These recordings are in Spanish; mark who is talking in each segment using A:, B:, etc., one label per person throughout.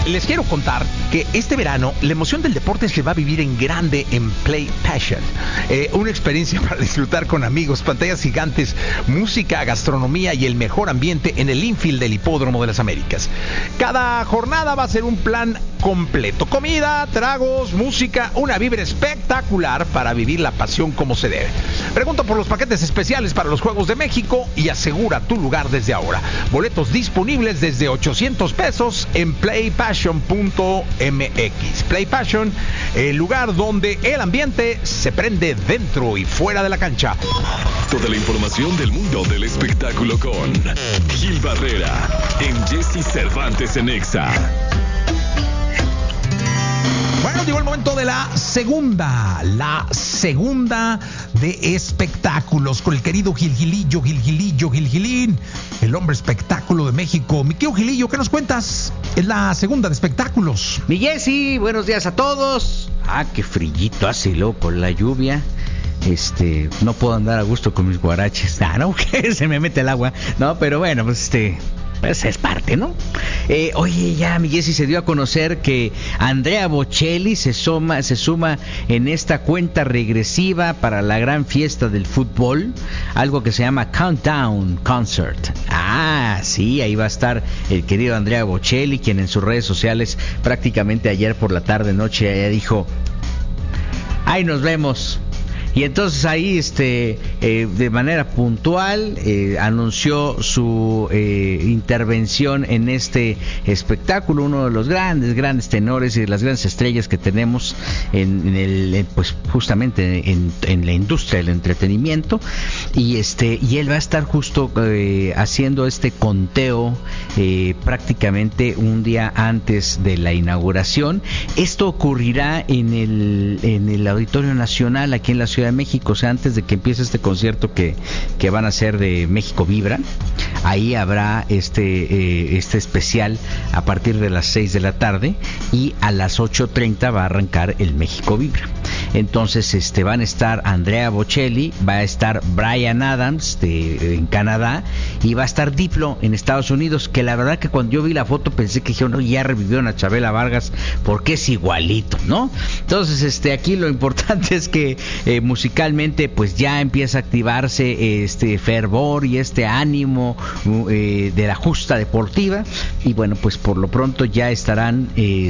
A: les quiero contar que este verano la emoción del deporte se va a vivir en grande en Play Passion. Una experiencia para disfrutar con amigos, pantallas gigantes, música, gastronomía y el mejor ambiente en el infield del Hipódromo de las Américas. Cada jornada va a ser un plan completo. Comida, tragos, música, una vibra espectacular para vivir la pasión como se debe. Pregunta por los paquetes especiales para los Juegos de México y asegura tu lugar desde ahora. Boletos disponibles desde 800 pesos en playpassion.mx. Play Passion, el lugar donde el ambiente se prende dentro y fuera de la cancha.
B: Toda la información del mundo del espectáculo con Gil Barrera en Jesse Cervantes en Exa.
A: Bueno, llegó el momento de la segunda de espectáculos con el querido Gilín, el hombre espectáculo de México. Mi querido Gilillo, ¿qué nos cuentas? Es la segunda de espectáculos.
C: Mi Jessy, buenos días a todos. Qué frillito hace, loco, la lluvia. No puedo andar a gusto con mis guaraches. No, que se me mete el agua. No, pero bueno, pues pues es parte, ¿no? Oye, ya mi Jessy se dio a conocer que Andrea Bocelli se suma en esta cuenta regresiva para la gran fiesta del fútbol, algo que se llama Countdown Concert. Sí, ahí va a estar el querido Andrea Bocelli, quien en sus redes sociales prácticamente ayer por la tarde noche ya dijo: ahí nos vemos. Y entonces ahí de manera puntual anunció su intervención en este espectáculo, uno de los grandes tenores y de las grandes estrellas que tenemos pues justamente en la industria del entretenimiento, y él va a estar justo haciendo este conteo prácticamente un día antes de la inauguración. Esto ocurrirá en el Auditorio Nacional aquí en la Ciudad de México, o sea, antes de que empiece este concierto que van a hacer de México Vibra. Ahí habrá este especial a partir de las 6 de la tarde y a las 8:30 va a arrancar el México Vibra. Entonces van a estar Andrea Bocelli, va a estar Bryan Adams en Canadá y va a estar Diplo en Estados Unidos, que la verdad que cuando yo vi la foto pensé que ya revivieron a Chabela Vargas porque es igualito, ¿no? Entonces aquí lo importante es que musicalmente pues ya empieza a activarse este fervor y este ánimo de la justa deportiva, y bueno, pues por lo pronto ya están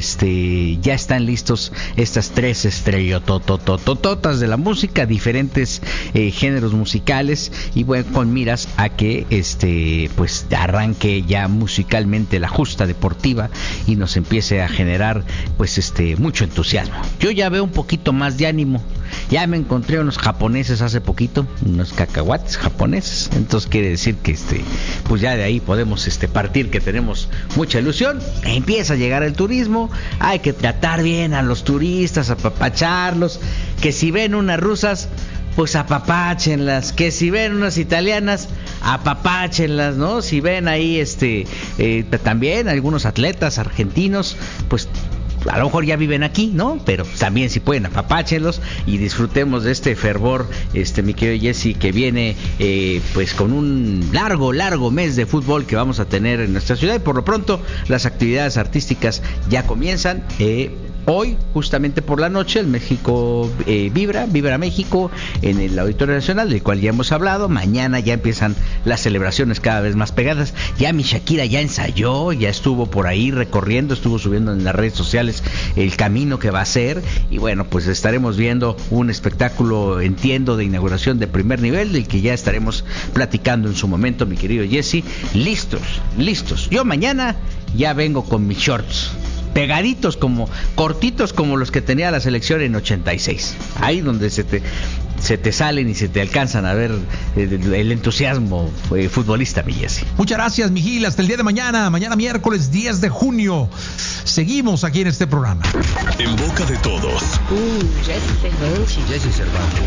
C: listos estas tres estrellotototototas de la música, diferentes géneros musicales, y bueno, con miras a que pues arranque ya musicalmente la justa deportiva y nos empiece a generar pues mucho entusiasmo. Yo ya veo un poquito más de ánimo. Ya me encontré unos japoneses hace poquito, unos cacahuates japoneses. Entonces quiere decir que pues ya de ahí podemos partir, que tenemos mucha ilusión. Empieza a llegar el turismo, hay que tratar bien a los turistas, apapacharlos, que si ven unas rusas, pues apapáchenlas, que si ven unas italianas, apapáchenlas, ¿no? Si ven ahí también algunos atletas argentinos, pues a lo mejor ya viven aquí, ¿no? Pero también si pueden, apapáchenlos y disfrutemos de este fervor, mi querido Jesse, que viene pues con un largo mes de fútbol que vamos a tener en nuestra ciudad. Y por lo pronto las actividades artísticas ya comienzan. Hoy, justamente por la noche, el México Vibra México en el Auditorio Nacional, del cual ya hemos hablado. Mañana ya empiezan las celebraciones cada vez más pegadas. Ya mi Shakira ya ensayó, ya estuvo por ahí recorriendo, estuvo subiendo en las redes sociales el camino que va a hacer. Y bueno, pues estaremos viendo un espectáculo, entiendo, de inauguración de primer nivel, del que ya estaremos platicando en su momento, mi querido Jesse. Listos. Yo mañana ya vengo con mis shorts pegaditos, cortitos como los que tenía la selección en 86. Ahí donde se te salen y se te alcanzan a ver el entusiasmo futbolista, mi Jesse.
A: Muchas gracias, mi Gil. Hasta el día de mañana miércoles 10 de junio. Seguimos aquí en este programa.
B: En boca de todos.
D: Jesse Cervantes. El Jesse Cervantes.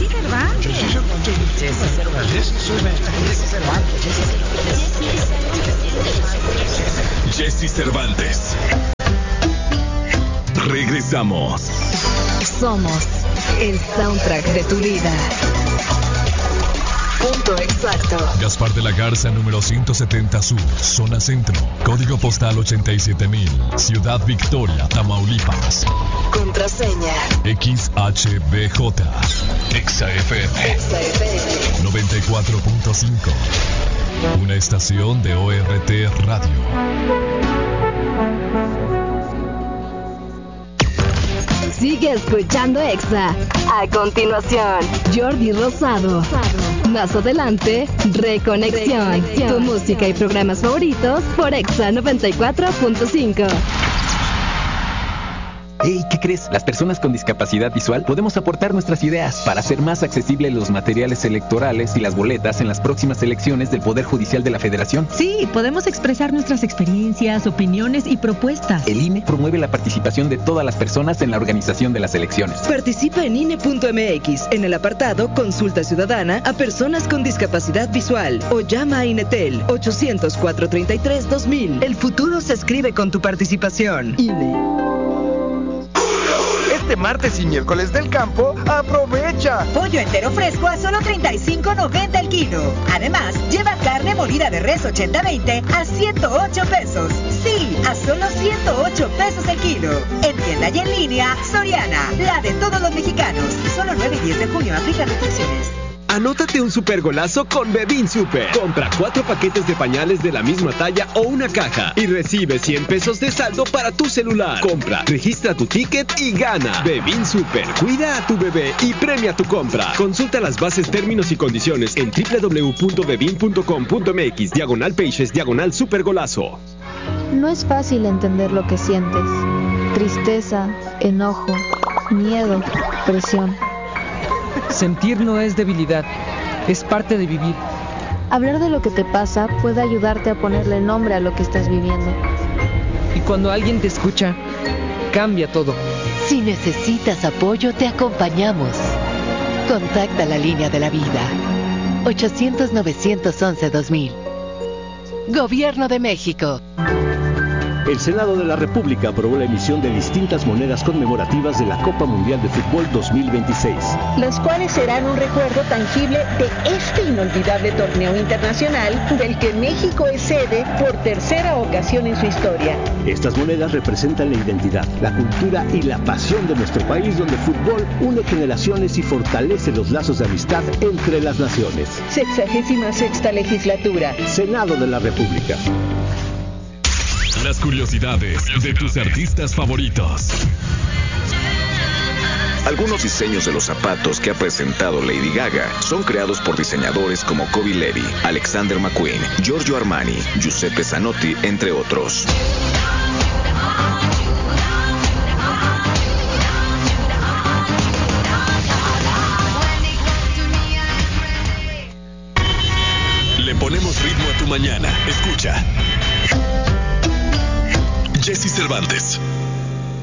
B: Jesse Cervantes. Regresamos.
D: Somos el soundtrack de tu vida.
E: Punto exacto.
B: Gaspar de la Garza, número 170 Sur, zona centro. Código postal 87,000. Ciudad Victoria, Tamaulipas.
E: Contraseña.
B: XHBJ. XFM. 94.5. Una estación de ORT Radio.
F: Sigue escuchando Exa. A continuación, Jordi Rosado. Más adelante, Reconexión. Tu música y programas favoritos por Exa 94.5.
G: Hey, ¿qué crees? Las personas con discapacidad visual podemos aportar nuestras ideas para hacer más accesibles los materiales electorales y las boletas en las próximas elecciones del Poder Judicial de la Federación.
H: Sí, podemos expresar nuestras experiencias, opiniones y propuestas.
G: El INE promueve la participación de todas las personas en la organización de las elecciones.
I: Participa en INE.mx en el apartado Consulta Ciudadana a personas con discapacidad visual o llama a INETEL 800-433-2000. El futuro se escribe con tu participación. INE.
J: Este martes y miércoles del campo, aprovecha.
K: Pollo entero fresco a solo $35.90 el kilo. Además, lleva carne molida de res 80-20 a $108. Sí, a solo $108 el kilo. En tienda y en línea, Soriana, la de todos los mexicanos. Solo 9 y 10 de junio, aplica restricciones.
L: Anótate un supergolazo con Bebin Super. Compra 4 paquetes de pañales de la misma talla o una caja y recibe $100 de saldo para tu celular. Compra, registra tu ticket y gana. Bebin Super. Cuida a tu bebé y premia tu compra. Consulta las bases, términos y condiciones en www.bebin.com.mx/pages/supergolazo.
M: No es fácil entender lo que sientes. Tristeza, enojo, miedo, presión.
N: Sentir no es debilidad, es parte de vivir.
M: Hablar de lo que te pasa puede ayudarte a ponerle nombre a lo que estás viviendo.
N: Y cuando alguien te escucha, cambia todo.
D: Si necesitas apoyo, te acompañamos. Contacta la línea de la vida. 800-911-2000. Gobierno de México.
O: El Senado de la República aprobó la emisión de distintas monedas conmemorativas de la Copa Mundial de Fútbol 2026.
P: Las cuales serán un recuerdo tangible de este inolvidable torneo internacional del que México es sede por tercera ocasión en su historia.
O: Estas monedas representan la identidad, la cultura y la pasión de nuestro país, donde el fútbol une generaciones y fortalece los lazos de amistad entre las naciones.
P: 66ª legislatura.
O: Senado de la República.
B: Las curiosidades de tus artistas favoritos.
Q: Algunos diseños de los zapatos que ha presentado Lady Gaga son creados por diseñadores como Kobe Levi, Alexander McQueen, Giorgio Armani, Giuseppe Zanotti, entre otros.
B: Le ponemos ritmo a tu mañana. Escucha. Jesse Cervantes.